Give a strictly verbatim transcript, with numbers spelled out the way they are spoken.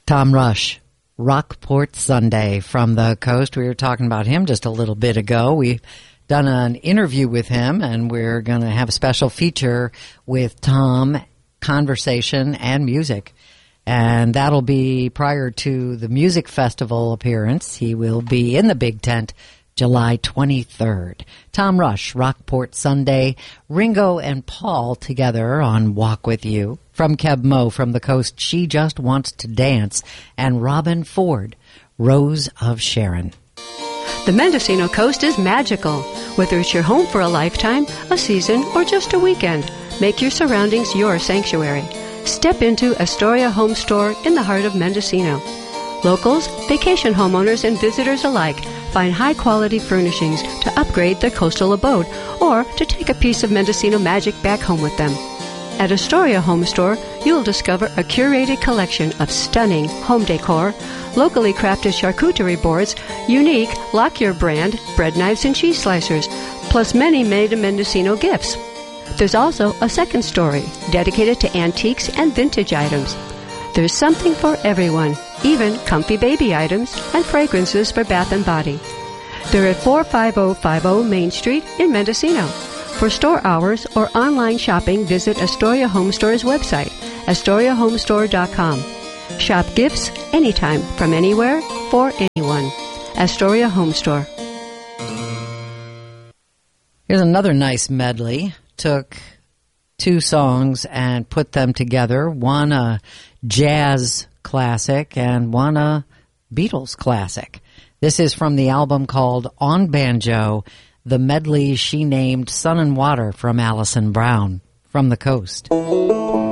Tom Rush, Rockport Sunday from the coast. We were talking about him just a little bit ago. We've done an interview with him, and we're going to have a special feature with Tom, conversation and music. And that'll be prior to the music festival appearance. He will be in the Big Tent July twenty-third. Tom Rush, Rockport Sunday. Ringo and Paul together on Walk With You. From Keb Mo from the coast, She Just Wants to Dance. And Robin Ford, Rose of Sharon. The Mendocino coast is magical. Whether it's your home for a lifetime, a season, or just a weekend, make your surroundings your sanctuary. Step into Astoria Home Store in the heart of Mendocino. Locals, vacation homeowners, and visitors alike find high-quality furnishings to upgrade their coastal abode or to take a piece of Mendocino magic back home with them. At Astoria Home Store, you'll discover a curated collection of stunning home decor, locally crafted charcuterie boards, unique Lockyer brand bread knives and cheese slicers, plus many made-in-Mendocino gifts. There's also a second story dedicated to antiques and vintage items. There's something for everyone, even comfy baby items and fragrances for bath and body. They're at four five zero five zero Main Street in Mendocino. For store hours or online shopping, visit Astoria Home Store's website, astoria home store dot com. Shop gifts anytime, from anywhere, for anyone. Astoria Home Store. Here's another nice medley. Took two songs and put them together. One a jazz classic and one a Beatles classic. This is from the album called On Banjo, the medley she named Sun and Water from Alison Brown from the coast.